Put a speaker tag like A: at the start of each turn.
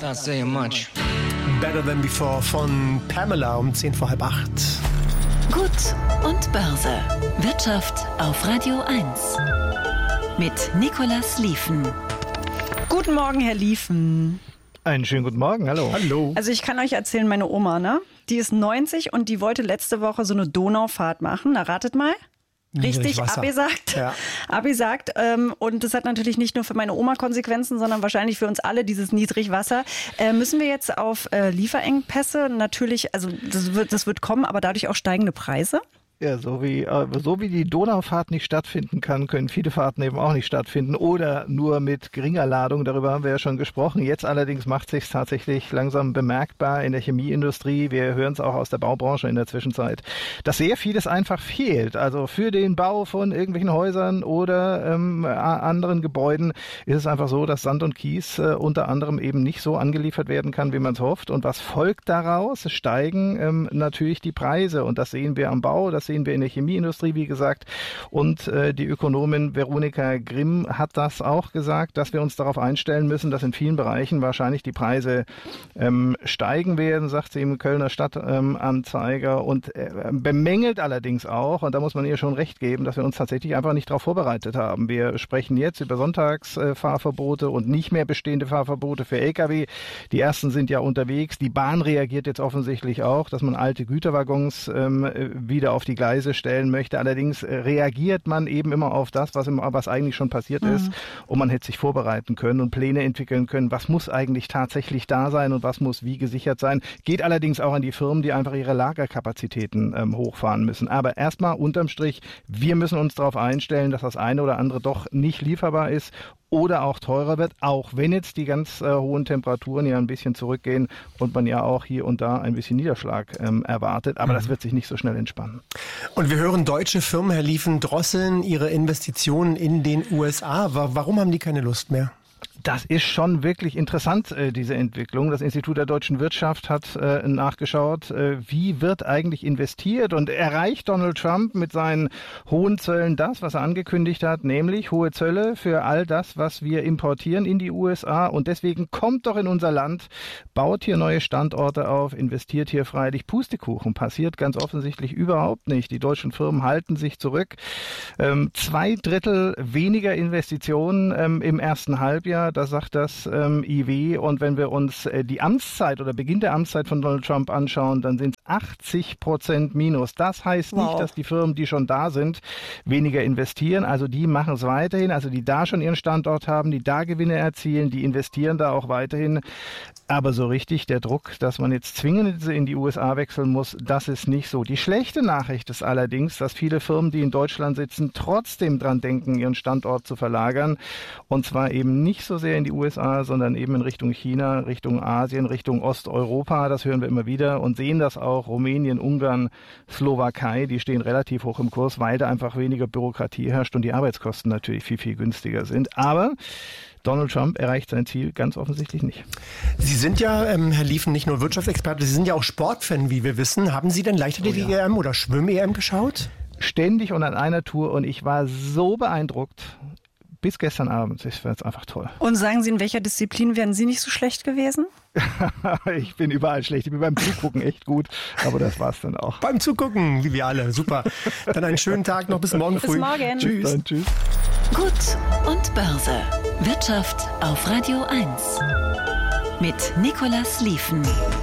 A: Not saying much.
B: Better Than Before von Pamela um 7:45.
C: Gut und Börse. Wirtschaft auf Radio 1. Mit Nicolas Lieven.
D: Guten Morgen, Herr Lieven.
E: Einen schönen guten Morgen, hallo.
B: Hallo.
D: Also ich kann euch erzählen, meine Oma, ne? Die ist 90 und die wollte letzte Woche so eine Donaufahrt machen. Na, ratet mal. Richtig, Abi sagt. Ja. Abi sagt. Und das hat natürlich nicht nur für meine Oma Konsequenzen, sondern wahrscheinlich für uns alle, dieses Niedrigwasser. Müssen wir jetzt auf Lieferengpässe natürlich, also das wird kommen, aber dadurch auch steigende Preise?
E: Ja, so wie die Donaufahrt nicht stattfinden kann, können viele Fahrten eben auch nicht stattfinden oder nur mit geringer Ladung. Darüber haben wir ja schon gesprochen. Jetzt allerdings macht sich tatsächlich langsam bemerkbar in der Chemieindustrie. Wir hören es auch aus der Baubranche in der Zwischenzeit, dass sehr vieles einfach fehlt. Also für den Bau von irgendwelchen Häusern oder anderen Gebäuden ist es einfach so, dass Sand und Kies unter anderem eben nicht so angeliefert werden kann, wie man es hofft. Und was folgt daraus? Es steigen natürlich die Preise. Und das sehen wir am Bau, das sehen wir in der Chemieindustrie, wie gesagt. Und die Ökonomin Veronika Grimm hat das auch gesagt, dass wir uns darauf einstellen müssen, dass in vielen Bereichen wahrscheinlich die Preise steigen werden, sagt sie im Kölner Stadtanzeiger. Und bemängelt allerdings auch, und da muss man ihr schon recht geben, dass wir uns tatsächlich einfach nicht darauf vorbereitet haben. Wir sprechen jetzt über Sonntagsfahrverbote und nicht mehr bestehende Fahrverbote für Lkw. Die ersten sind ja unterwegs. Die Bahn reagiert jetzt offensichtlich auch, dass man alte Güterwaggons wieder auf die Gleise stellen möchte. Allerdings reagiert man eben immer auf das, was eigentlich schon passiert ist. Und man hätte sich vorbereiten können und Pläne entwickeln können. Was muss eigentlich tatsächlich da sein und was muss wie gesichert sein? Geht allerdings auch an die Firmen, die einfach ihre Lagerkapazitäten hochfahren müssen. Aber erstmal unterm Strich, wir müssen uns darauf einstellen, dass das eine oder andere doch nicht lieferbar ist oder auch teurer wird, auch wenn jetzt die ganz hohen Temperaturen ja ein bisschen zurückgehen und man ja auch hier und da ein bisschen Niederschlag erwartet. Aber das wird sich nicht so schnell entspannen.
B: Und wir hören deutsche Firmen, Herr Lieven, drosseln ihre Investitionen in den USA. Warum haben die keine Lust mehr?
E: Das ist schon wirklich interessant, diese Entwicklung. Das Institut der deutschen Wirtschaft hat nachgeschaut, wie wird eigentlich investiert und erreicht Donald Trump mit seinen hohen Zöllen das, was er angekündigt hat, nämlich hohe Zölle für all das, was wir importieren in die USA. Und deswegen kommt doch in unser Land, baut hier neue Standorte auf, investiert hier freilich. Pustekuchen passiert ganz offensichtlich überhaupt nicht. Die deutschen Firmen halten sich zurück. 2/3 weniger Investitionen im ersten Halbjahr. Das sagt das IW. Und wenn wir uns die Amtszeit oder Beginn der Amtszeit von Donald Trump anschauen, dann sind es 80% minus. Das heißt nicht, dass die Firmen, die schon da sind, weniger investieren. Also die machen es weiterhin. Also die da schon ihren Standort haben, die da Gewinne erzielen, die investieren da auch weiterhin. Aber so richtig der Druck, dass man jetzt zwingend in die USA wechseln muss, das ist nicht so. Die schlechte Nachricht ist allerdings, dass viele Firmen, die in Deutschland sitzen, trotzdem dran denken, ihren Standort zu verlagern. Und zwar eben nicht so sehr in die USA, sondern eben in Richtung China, Richtung Asien, Richtung Osteuropa. Das hören wir immer wieder und sehen das auch. Rumänien, Ungarn, Slowakei, die stehen relativ hoch im Kurs, weil da einfach weniger Bürokratie herrscht und die Arbeitskosten natürlich viel, viel günstiger sind. Aber Donald Trump erreicht sein Ziel ganz offensichtlich nicht.
B: Sie sind ja, Herr Lieven, nicht nur Wirtschaftsexperte, Sie sind ja auch Sportfan, wie wir wissen. Haben Sie denn Leichtathletik-EM oder Schwimm-EM geschaut?
E: Ständig und an einer Tour und ich war so beeindruckt. Bis gestern Abend. Ich fand es einfach toll.
D: Und sagen Sie, in welcher Disziplin wären Sie nicht so schlecht gewesen?
E: Ich bin überall schlecht. Ich bin beim Zugucken echt gut. Aber das war's dann auch.
B: Beim Zugucken, wie wir alle. Super. Dann einen schönen Tag noch. Bis morgen früh.
D: Bis morgen.
B: Tschüss.
E: Dann, tschüss.
C: Gut und Börse. Wirtschaft auf Radio 1. Mit Nicolas Lieven.